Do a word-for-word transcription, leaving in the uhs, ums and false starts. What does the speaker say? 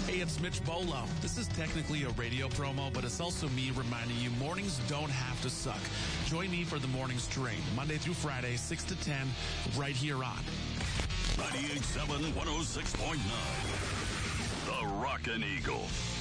Hey, it's Mitch Bolo. This is technically a radio promo, but it's also me reminding you mornings don't have to suck. Join me for the Morning Strain, Monday through Friday, six to ten, right here on ninety-eight point seven, one oh six point nine. The Rockin' Eagle.